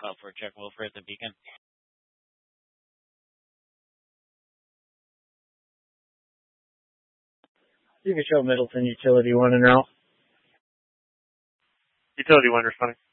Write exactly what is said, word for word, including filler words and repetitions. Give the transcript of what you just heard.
lookout for Chuck Wilfer at the Beacon. You can show Middleton Utility one and route. Utility one responding.